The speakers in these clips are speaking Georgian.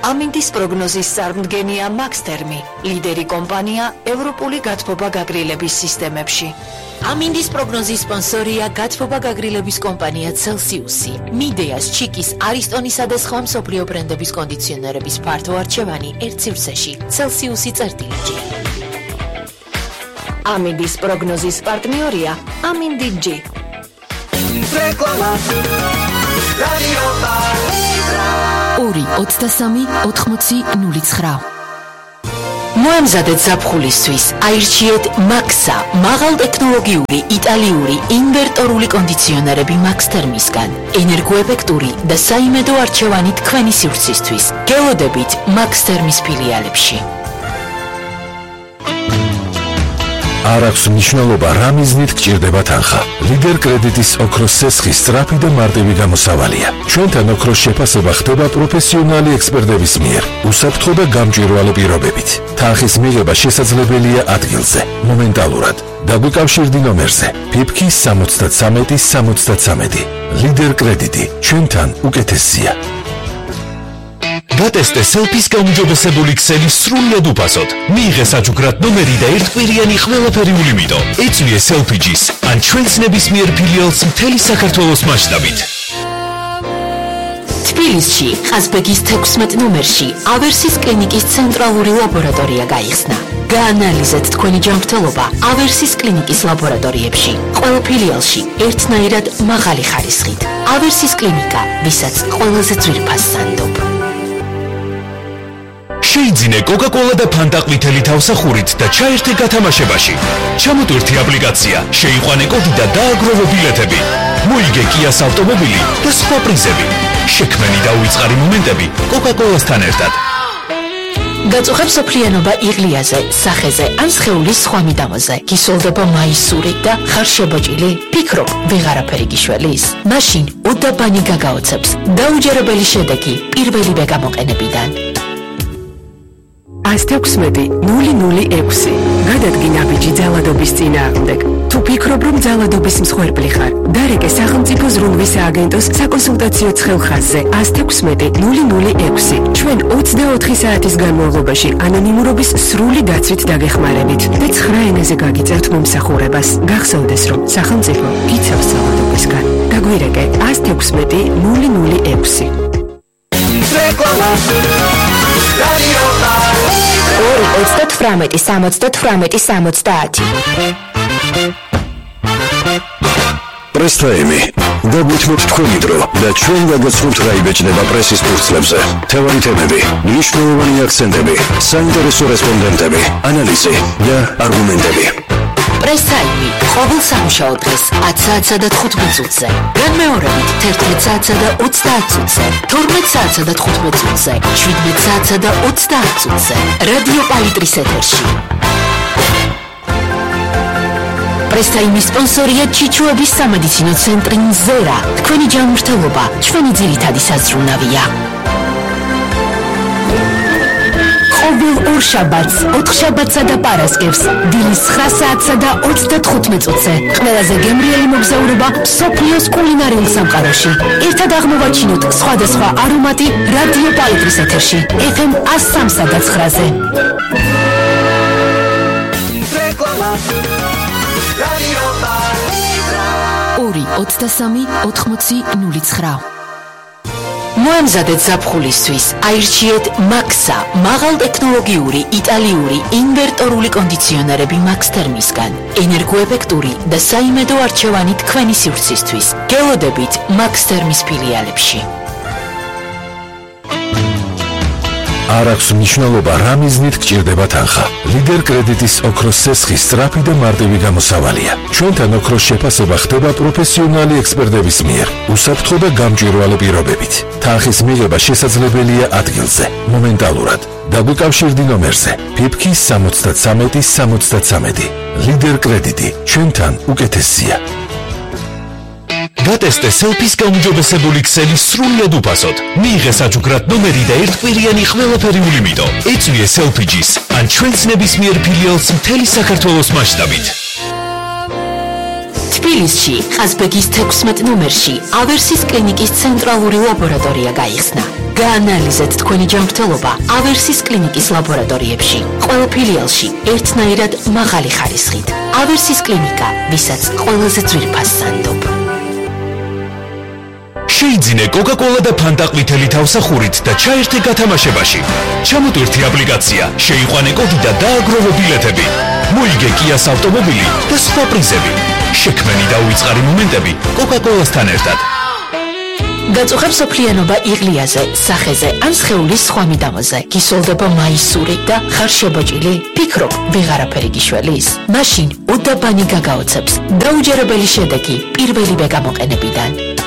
ამინდის პროგნოზის წარმდგენია მაქსთერმი, ლიდერი კომპანია ევროპული გათბობა გაგრილების სისტემებში. ამინდის პროგნოზის სპონსორია გათბობა გაგრილების კომპანია Celsius-ი. მიდეას, ჩიკის, არისტონისა და სხვა მსოფლიო ბრენდების კონდიციონერების ფართო არჩევანი ერთ სივრცეში. Celsius-ი წერტილები. ამინდის პროგნოზის პარტნიორია ამინდი G. რეკლამა რადიო პალიტრა 2-23-80-09 მოემზადეთ ზაფხულისთვის, აირჩიეთ მაქსა, მაღალტექნოლოგიური იტალიური ინვერტორული კონდიციონერები მაქსთერმისგან. ენერგოეფექტური და საიმედო არჩევანი თქვენი სივრცისთვის. გელოდებით მაქსთერმის ფილიალებში. არ აქვს მნიშვნელობა რა მიზნით გჭირდება თანხა. ლიდერ კრედიტის ოქროს სესხის სწრაფი და მარტივი გამოსავალია. ჩვენთან ოქროს შეფასება ხდება პროფესიონალი ექსპერტების მიერ, უსაფრთხო და გამჭვირვალე პირობებით. თანხის მიღება შესაძლებელია ადგილზე, მომენტალურად. დაგვიკავშირდი ნომერზე PIPK 73-73. ლიდერ კრედიტი, ჩვენთან უკეთესია. გატესტე სელფის გაუმჯობესებული ქსელი სრულიად უფასოდ. მიიღე საჩუქრად ნომერი და ერთკვირიანი ყველაფერი ულიმიტო. ეწვიე სელფიჯის ან ჩვენს ნებისმიერ ფილიალს მთელი საქართველოს მასშტაბით. თბილისში, ყაზბეგის 16 ნომერში, ავერსის კლინიკის ცენტრალური ლაბორატორია გაიხსნა. გაანალიზეთ თქვენი ჯანმრთელობა ავერსის კლინიკის ლაბორატორიებში. ყველა ფილიალში ერთნაირად მაღალი ხარისხით. ავერსის კლინიკა, ვისაც ყველაზე ძვირფას სანდობ. შეიძინე კოკა-კოლა და ფანტა ყვითელი თავსახურით და ჩაერთე გათამაშებაში. ჩამოტვირთი აპლიკაცია, შეიყვანე კოდი და დააგროვე ბილეთები. მოიგე კიას ავტომობილი და სხვა პრიზები. შექმენი და უიწყარი მომენტები კოკა-კოლასთან ერთად. გაწუხებ სოფლიანობა იღლიაზე, სახეზე ან სხეულის სხვა მიდამოზე. გისოლდება მაისური და ხარ შებოჭილი? ფიქრობ, ვეღარაფერი გიშველის? მაშინ უდაბანი გაგაოცებს. დაუჯერებელი შედეგი პირველივე გამოყენებიდან. 116-006 გადადგინე აბიჯი ძალადობის წინააღმდეგ. თუ ფიქრობ, რომ ძალადობის მსხვერპლი ხარ, დარეკე სახელმწიფო ზრუნვის სააგენტოს საკონსულტაციო ცხელხაზზე 116-006. ჩვენ 24 საათის განმავლობაში ანონიმურობის სრული დაცვით დაგეხმარებით და 9 ენაზე გაგიწევთ მომსახურებას. გახსოვდეს, რომ სახელმწიფო გიცავს ძალადობისგან. დაგვირეკე 116-006. რეკლამა რადიო პალიტრა 2-28-70-70. პრესტაიმი. დაგვითმოთ თქვენი დრო და ჩვენ გაგაცნობთ რა იბეჭდება პრესის ფურცლებზე. თევარი თემები, მნიშვნელოვანი აქცენტები, საინტერესო რესპონდენტები, ანალიზი და არგუმენტები. პრესტაიმი ყოველ სამუშაო დღეს 10 საათსა და 15 წუთზე. განმეორებით 11 საათსა და 30 წუთზე, 12 საათსა და 15 წუთზე, 17 საათსა და 30 წუთზე. რადიო პალიტრის ეთერში. პრესტაიმის სპონსორია ჩიჩუების სამედიცინო ცენტრი ნზერა. თქვენი ჯანმრთელობა ჩვენი ძირითადი საზრუნავია. ყოველ ორ შაბათს, 4 შაბათსა და პარასკევს, დილის 9 საათსა და 35 წუთზე. ყველაზე გემრიელი მოგზაურობა მსოფლიოს კულინარიულ სამყაროში. ერთად აღმოვაჩინოთ სხვადასხვა არომატი რადიო პალიტრის ეთერში. FM 103-სა და 9-ზე. რეკლამა რადიო პალიტრა 2-23-80-09 მოემზადეთ ზაფხულისთვის, აირჩიეთ მაქსა, მაღალტექნოლოგიური იტალიური ინვერტორული კონდიციონერები მაქსთერმისგან. ენერგოეფექტური და საიმედო არჩევანი თქვენი სივრცისთვის. გელოდებით მაქსთერმის ფილიალებში. არ აქვს მნიშვნელობა რა მიზნით გჭირდება თანხა. ლიდერ კრედიტის ოქროს სესხის სწრაფი და მარტივი გამოსავალია. ჩვენთან ოქროს შეფასება ხდება პროფესიონალი ექსპერტების მიერ, უსაფრთხო და გამჭვირვალე პირობებით. თანხის მიღება შესაძლებელია ადგილზე, მომენტალურად. დაგვიკავშირდი ნომერზე PIPK 73-73. ლიდერ კრედიტი, ჩვენთან უკეთესია. გატესტე სელფის გაუმჯობესებული ქსელი სრულიად უფასოდ. მიიღე საჩუქრად ნომერი და ერთკვირიანი ყველაფერი ულიმიტო. ეწვიე სელფიჯის ან ჩვენს ნებისმიერ ფილიალს მთელი საქართველოს მასშტაბით. თბილისში, ყაზბეგის 16 ნომერში, ავერსის კლინიკის ცენტრალური ლაბორატორია გაიხსნა. გაანალიზეთ თქვენი ჯანმრთელობა ავერსის კლინიკის ლაბორატორიებში. ყველა ფილიალში ერთნაირად მაღალი ხარისხით. ავერსის კლინიკა, ვისაც ყველაზე ძვირფას სანდობ. შეიძინე Coca-Cola და Fanta ყვითელი თავსახურით და ჩაერთე გათამაშებაში. ჩამოტვირთი აპლიკაცია, შეიყვანე კოდი და დააგროვე ბილეთები. მოიგე Kia-ს ავტომობილი და სხვა პრიზები. შექმენი და უიწყარი მომენტები Coca-Cola-სთან ერთად. გაწუხებ სოფლიანობა იღლიაზე, სახეზე ან სხეულის სხვა მიდამოზე. გისოლდება მაისური და ხარ შებოჭილი? ფიქრობ, ვეღარაფერი გიშველის? მაშინ უდაბანი გაგაოცებს. დაუჯერებელი შედეგი პირველივე გამოყენებიდან.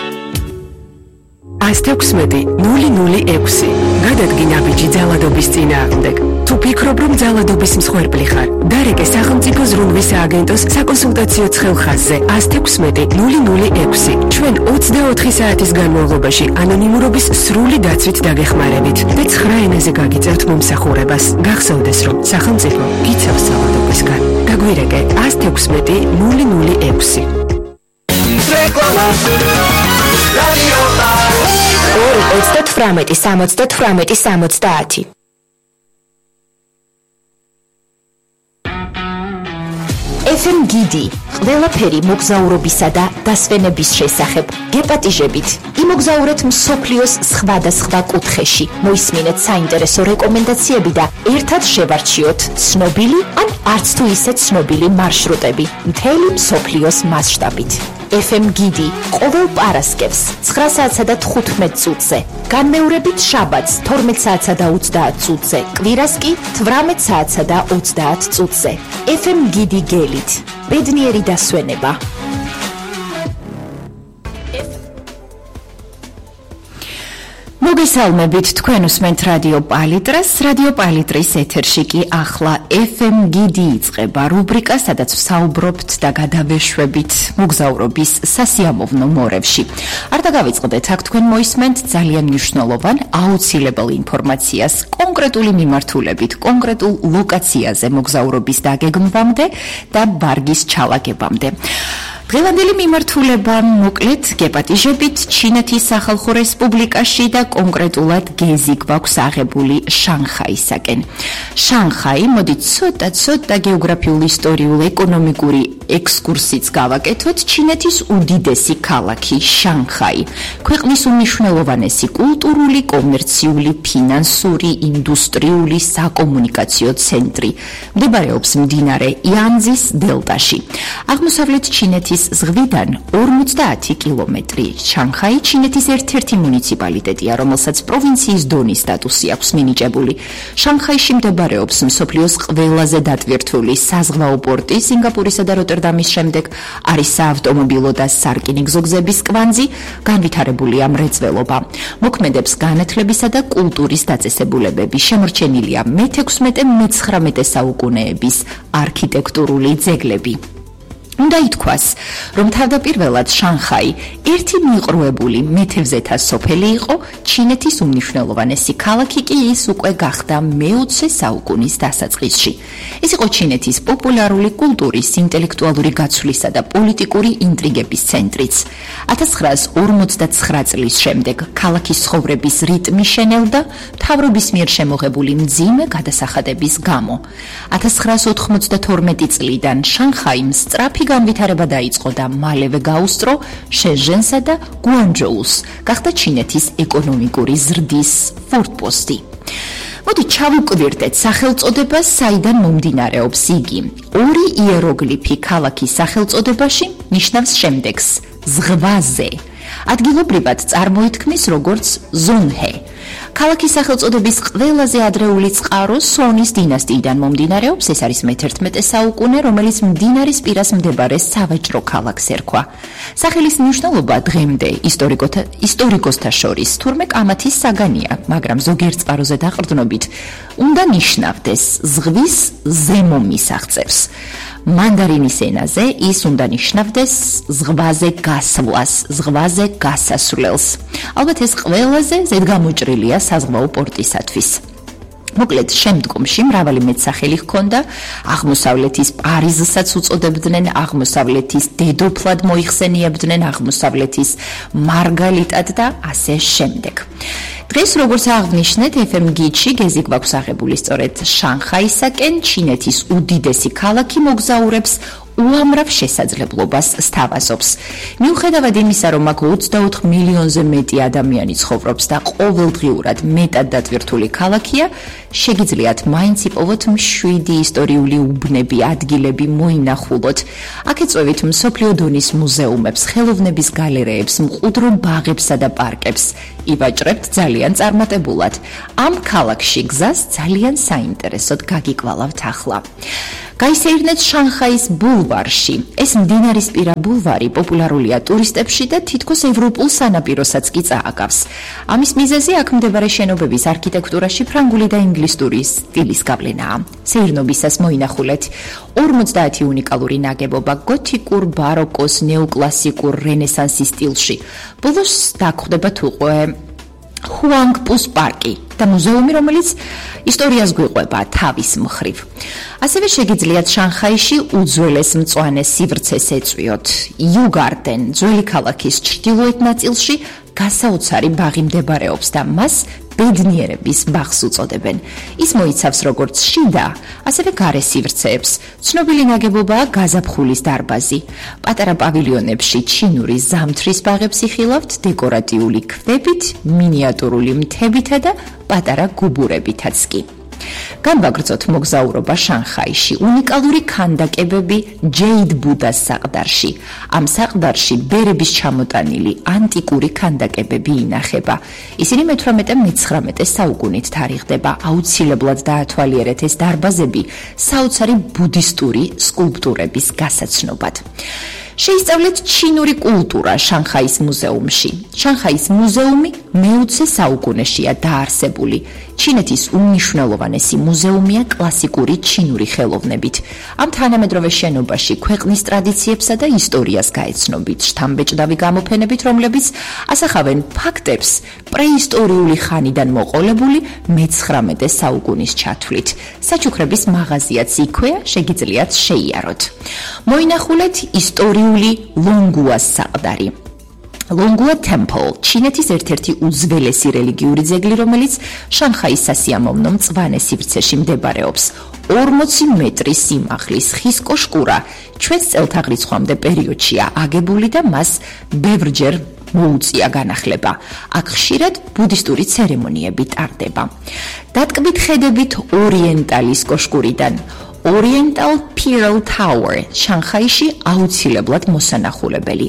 116-006. გადადგინა ბიჭი ძალადობის წინააღმდეგ. თუ ფიქრობ, რომ ძალადობის მსხვერპლი ხარ, დარეკე სახელმწიფო ზრუნვის სააგენტოს საკონსულტაციო ცხელხაზზე 116-006. ჩვენ 24 საათის განმავლობაში ანონიმურობის სრული დაცვით დაგეხმარებით და 9 ენაზე გაგიწევთ მომსახურებას. გახსოვდეს, რომ სახელმწიფო იცავს ძალადობისგან. დაგვირეკე 116-006. რეკლამა რადიო ორი 28-70-70. FM გიდი, ყველაფერი მოგზაურობისა და დასვენების შესახებ. გეპატიჟებით, იმოგზაურეთ მსოფლიოს სხვადასხვა კუთხეში. მოისმინეთ საინტერესო რეკომენდაციები და ერთად შევარჩიოთ ცნობილი ან არც თუ ისე ცნობილი მარშრუტები მთელი მსოფლიოს მასშტაბით. FM გიდი ყოველ პარასკევს 9 საათსა და 15 წუთზე, განმეორებით შაბათს 12 საათსა და 30 წუთზე, კვირას კი 18 საათსა და 30 წუთზე. FM გიდი გელით, ბედნიერი დასვენება. მოგესალმებით, თქვენ უსმენთ რადიო პალიტრას. რადიო პალიტრის ეთერში კი ახლა FM გიდი იწყება, რუბრიკა, სადაც ვსაუბრობთ და გადავეშვებით მოგზაურობის სასიამოვნო მორევში. არ დაგავიწყდეთ, აქ თქვენ მოისმენთ ძალიან მნიშვნელოვან, აუცილებელ ინფორმაციას კონკრეტული მიმართულებით, კონკრეტულ ლოკაციაზე მოგზაურობის დაგეგმვამდე და ბარგის ჩალაგებამდე. დღევანდელი მიმართულება მოკლედ გეპატიჟებით ჩინეთის სახალხო რესპუბლიკაში და კონკრეტულად გეზი გვაქვს აღებული შანხაისაკენ. შანხაი, მოდით ცოტა გეოგრაფიულ, ისტორიულ, ეკონომიკური ექსკურსიც გავაკეთოთ. ჩინეთის უდიდესი ქალაქი შანხაი, ქვეყნის უმნიშვნელოვანესი კულტურული, კომერციული, ფინანსური, ინდუსტრიული, საკომუნიკაციო ცენტრი. მდებარეობს მდინარე იანძის დელტაში. აღმოსავლეთ ჩინეთის ზღვიდან 50 კილომეტრი. შანხაი ჩინეთის ერთ-ერთი მუნიციპალიტეტია, რომელსაც პროვინციის დონის სტატუსი აქვს მინიჭებული. შანხაიში მდებარეობს მსოფლიოს ყველაზე დატვირთული საზღვაო პორტი სინგაპურისა და როტერდამის შემდეგ, არის საავტომობილო და სარკინიგზო გზების კვანძი, განვითარებულია მრეწველობა. მოქმედებს განათლებისა და კულტურის დაწესებულებები, შემორჩენილია მე-16-მე-19 საუკუნეების არქიტექტურული ძეგლები. უნდა ითქვას, რომ თავდაპირველად შანხაი ერთი მიყრუებული მეთევზეთა სოფელი იყო, ჩინეთის უმნიშვნელოვანესი ქალაქი კი ის უკვე გახდა მე-20 საუკუნის დასაწყისში. ეს იყო ჩინეთის პოპულარული კულტურის, ინტელექტუალური გაცვლისა და პოლიტიკური ინტრიგების ცენტრიც. 1959 წლის შემდეგ ქალაქის ცხოვრების რიტმი შენელდა მთავრობის მიერ შემოღებული მძიმე გადასახადების გამო. 1992 წლიდან შანხაიმ სწრაფი განვითარება დაიწყო და მალევე გაუსწრო შეჟენსა და გუანჯოუს, გახდა ჩინეთის ეკონომიკური ზრდის ფორპოსტი. მოდი ჩავუკვირდეთ სახელწოდებას, საიდან მომდინარეობს იგი. ორი იეროგლიფი ქალაქის სახელწოდებაში ნიშნავს შემდეგს: ზღვაზე. ადგილობრივად წარმოითქმის როგორც ზონჰე. ქალაქის სახელწოდების ყველაზე ადრეული წყარო სონის დინასტიიდან მომდინარეობს, ეს არის მე-11 საუკუნე, რომელიც მდინარის პირას მდებარე სავაჭრო ქალაქს ერქვა. სახელის მნიშვნელობა დღემდე ისტორიკოსთა შორის თურმე კამათის საგანია, მაგრამ ზოგიერთ წყაროზე დაყრდნობით უნდა ნიშნავდეს ზღვის ზემო მისაღწევს. მანდარინის ენაზე ის უნდა ნიშნავდეს ზღვაზე გასვლას, ზღვაზე გასასვლელს. ალბათ ეს ყველაზე ზედგამოჭრილია საზღვაო პორტისათვის. მოკლედ შემდგომში მრავალი მეტსახელი ჰქონდა, აღმოსავლეთის პარიზსაც უწოდებდნენ, აღმოსავლეთის დედოფლად მოიხსენიებდნენ, აღმოსავლეთის მარგალიტად და ასე შემდეგ. დღეს როგორც აღნიშნეთ, FM გიდში გეზი გვაქვს აღებული სწორედ შანხაისაკენ, ჩინეთის უდიდესი ქალაქი მოგზაურებს უამრავ შესაძლებლობას სთავაზობს. მიუხედავად იმისა, რომ აქ 24 მილიონზე მეტი ადამიანი ცხოვრობს და ყოველდღიურად მეტად დატვირთული ქალაქია, შეგიძლიათ მაინც იპოვოთ მშვიდი ისტორიული უბნები, ადგილები მოინახულოთ. აქ ეწვევით მსოფლიო დონის მუზეუმებს, ხელოვნების გალერეებს, მყუდრო ბაღებსა და პარკებს. ივაჭრებთ ძალიან წარმატებულად. ამ ქალაქში გზას ძალიან საინტერესოდ გაგიკვალავთ ახლა. გაისეირნეთ შანხაის ბულვარში. ეს მდინარისპირა ბულვარი პოპულარულია ტურისტებში და თითქოს ევროპულ სანაპიროსაც კი წააგავს. ამის მიზეზი აქ მდებარე შენობების არქიტექტურაში ფრანგული და ინგლისური სტილის გავლენაა. სეირნობისას მოინახულეთ 50 უნიკალური ნაგებობა გოთიკურ, ბაროკოს, ნეოკლასიკურ, რენესანსის სტილში. ბოლოს დაგხვდებათ უკვე ჰუანგპუს პარკი და მუზეუმი, რომელიც ისტორიას გვიყვება თავის მხრივ. ასევე შეგიძლიათ შანხაიში უძველეს მწვანე სივრცეს ეწვიოთ. იუგარდენ, ძველი ქალაქის ჩრდილოეთ ნაწილში გასაოცარი ბაღი მდებარეობს და მას ბედნიერების ბაღს უწოდებენ. ის მოიცავს როგორც შიდა, ასევე გარე სივრცეებს. ცნობილი ნაგებობაა გაზაფხულის დარბაზი. პატარა პავილიონებში ჩინური ზამთრის ბაღებს იხილავთ დეკორატიული ქვებით, მინიატურული მთებითა და პატარა გუბურებითაც კი. განვაგრძოთ მოგზაურობა შანხაიში. უნიკალური ქანდაკებები ჯეიდ ბუდას საყდარში. ამ საყდარში ბერების ჩამოტანილი ანტიკური ქანდაკებები ინახება. ისინი მე-18-მე-19 საუკუნით თარიღდება. აუცილებლად დაათვალიერეთ ეს დარბაზები საოცარი ბუდისტური სკულპტურების გასაცნობად. შეისწავლეთ ჩინური კულტურა შანხაის მუზეუმში. შანხაის მუზეუმი მე-20 საუკუნეშია დაარსებული. ჩინეთის უმნიშვნელოვანესი მუზეუმია კლასიკური ჩინური ხელოვნებით. ამ თანამედროვე შენობაში ქვეყნის ტრადიციებსა და ისტორიას გაეცნობით შთამბეჭდავი გამოფენებით, რომლებიც ასახავენ ფაქტებს პრეისტორიული ხანიდან მოყოლებული მე-19 საუკუნის ჩათვლით. საჩუქრების მაღაზიაც იქვეა, შეგიძლიათ შეიაროთ. მოინახულეთ ისტორიული ლონგუას საყდარი. ლონგუა Temple, ჩინეთის ერთ-ერთი უძველესი რელიგიური ძეგლი, რომელიც შანხაის სასიამოვნო მწვანე სივრცეში მდებარეობს. 40 მეტრის სიმაღლის ხის კოშკურა ჩვენს წელთაღრიცხვამდე პერიოდშია აგებული და მას ბევრჯერ მოუწია განახლება. აქ ხშირად ბუდისტური ცერემონიები ტარდება. დატკბით ხედებით ორიენტალის კოშკურიდან. Oriental Pearl Tower, შანხაიში აუცილებლად მოსანახულებელი.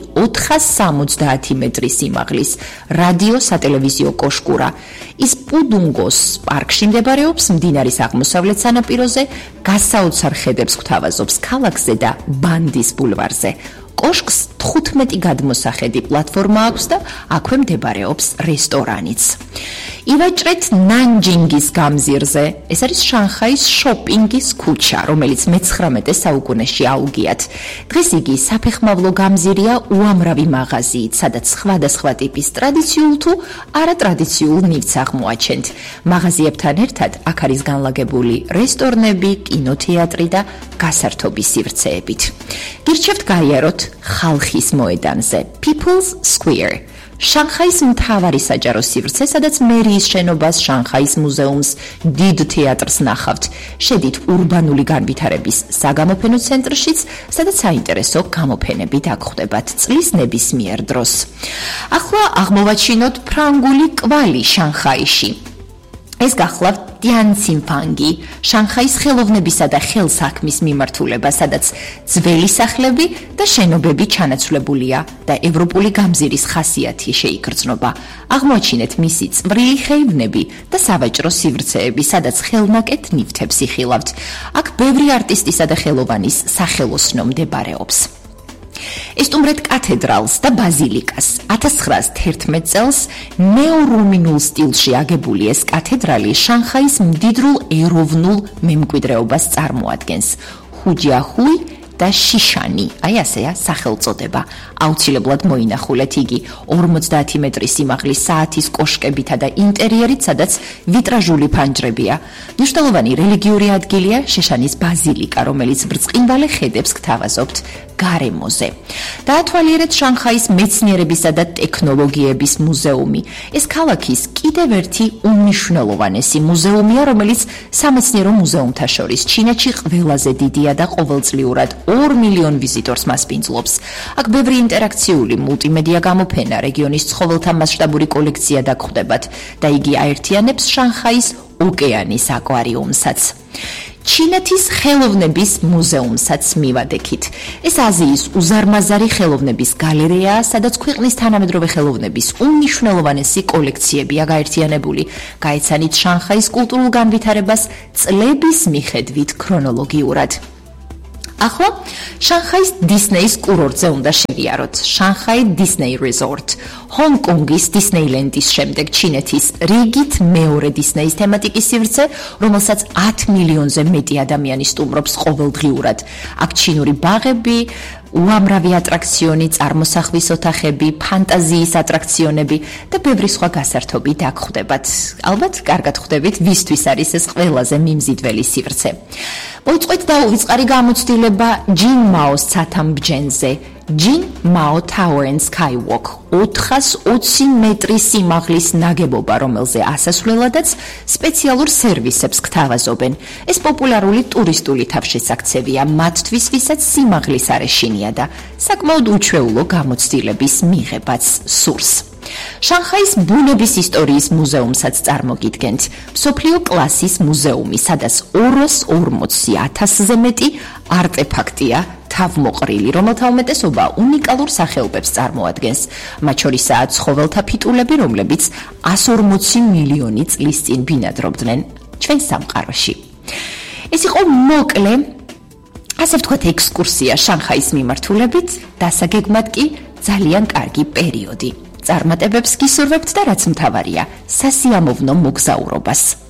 470 მეტრის სიმაღლის რადიო სატელევიზიო კოშკურა. ის პუდუნგოს პარკში მდებარეობს, მდინარის აღმოსავლეთ სანაპიროზე, გასაოცარ ხედებს გვთავაზობს ქალაქზე და ბანდის ბულვარზე. კოშკს 15 გადმოსახედი პლატფორმა აქვს და აქვე მდებარეობს რესტორანიც. ივაჭრეთ ნანჯინგის გამზირზე. ეს არის შანხაის შოპინგის ქუჩა, რომელიც მე-19 საუკუნეში აუგიათ. დღეს იგი საფეხმავლო გამზირია უამრავი მაღაზიით, სადაც სხვადასხვა ტიპის ტრადიციულ თუ არატრადიციულ ნივთს აღმოაჩენთ. მაღაზიებთან ერთად აქ არის განლაგებული რესტორნები, კინოთეატრი და გასართობის სივრცეებით. გირჩევთ გაიაროთ ხალხის მოედანზე, People's Square. შანხაის მთავარი საჯარო სივრცე, სადაც მერიის შენობას, შანხაის მუზეუმს, დიდ თეატრს ნახავთ. შედით ურბანული განვითარების საგამოფენო ცენტრშიც, სადაც საინტერესო გამოფენები დაგხვდებათ წლის ნებისმიერ დროს. ახლა აღმოვაჩინოთ ფრანგული კვალი შანხაიში. ეს გახლავთ დიანცინფანგი, შანხაის ხელოვნებისა და ხელსაქმის მიმართულება, სადაც ძველი სახლები და შენობები ჩანაცვლებულია და ევროპული გამზირის ხასიათი შეიგრძნობა. აღმოაჩინეთ მისი წვრილი ხეივნები და სავაჭრო სივრცეები, სადაც ხელნაკეთ ნივთებს იხილავთ. აქ ბევრი არტისტისა და ხელოვანის სახელოსნო მდებარეობს. ესტუმრეთ კათედრალს და ბაზილიკას. 1911 წელს ნეორუმინულ სტილში აგებული ეს კათედრალი შანხაის მდიდრულ ეროვნულ მემკვიდრეობას წარმოადგენს. ხუჯიახუი და შიშანი, აი ასეა სახელწოდება. აუცილებლად მოინახულეთ იგი 50 მეტრის სიმაღლის საათის კოშკებითა და ინტერიერით, სადაც ვიტრაჟული ფანჯრებია. მნიშვნელოვანი რელიგიური ადგილია შეშანის ბაზილიკა, რომელიც ბრწყინვალე ხედებს გთავაზობთ გარემოზე. დაათვალიერეთ შანხაის მეცნიერებისა და ტექნოლოგიების მუზეუმი. ეს ქალაქის კიდევ ერთი უმნიშვნელოვანესი მუზეუმია, რომელიც სამეცნიერო მუზეუმთა შორის ჩინეთში ყველაზე დიდია და ყოველწლიურად 2 მილიონ ვიზიტორს მასპინძლობს. აქ ბევრი ინტერაქციული მულტიმედია გამოფენა, რეგიონის ცხოველთა მასშტაბური კოლექცია დაგხვდებათ და იგი აერთიანებს შანხაის ოკეანის აკვარიუმსაც. ჩინეთის ხელოვნების მუზეუმსაც მივადექით. ეს აზიის უზარმაზარი ხელოვნების გალერეაა, სადაც ქვეყნის თანამედროვე ხელოვნების უმნიშვნელოვანესი კოლექციებია გაერთიანებული. გაეცანით შანხაის კულტურულ განვითარებას წლების მიხედვით ქრონოლოგიურად. ახლა შანხაის დისნეის კურორტზე უნდა შევიაროთ. შანხაი დისნეი რეზორტ. ჰონგ-კონგის დისნეილენდის შემდეგ ჩინეთის რიგით მეორე დისნეის თემატიკის სივრცე, რომელსაც 10 მილიონზე მეტი ადამიანი სტუმრობს ყოველდღიურად. აქ ჩინური ბაღები, უამრავი ატრაქციონი, წარმოსახვის ოთახები, ფანტაზიის ატრაქციონები და ბევრი სხვა გასართობი დაგხვდებათ. ალბათ კარგად ხვდებით, ვისთვის არის ეს ყველაზე მიმზიდველი სივრცე. მოიწყეთ და უვიწყარი გამოცდილება ჯინ მაოს ცათამბჯენზე. ჯინ მაო Tower and Skywalk 420 მეტრის სიმაღლის ნაგებობა, რომელზე ასასვლელადაც სპეციალურ სერვისებს გთავაზობენ. ეს პოპულარული ტურისტული თავშესაქცევია მათთვის, ვისაც სიმაღლის არეშინია და საკმაოდ უჩვეულო გამოცდილების მიღებაც სურს. შანხაის ბუნების ისტორიის მუზეუმსაც წარმოგიდგენთ. მსოფლიო კლასის მუზეუმი, სადაც 240,000-ზე მეტი არტეფაქტია თავმოყრილი, რომელთა უმეტესობა უნიკალურ სახეობებს წარმოადგენს. მათ შორისაა ცხოველთა ფიტულები, რომლებიც 140 მილიონი წლის წინ ბინადრობდნენ ჩვენ სამყაროში. ეს იყო მოკლე, ასე ვთქვათ, ექსკურსია შანხაის მიმართულებით, დასაგეგმად კი ძალიან კარგი პერიოდი. წარმატებებს გისურვებთ და რაც მთავარია, სასიამოვნო მოგზაურობას.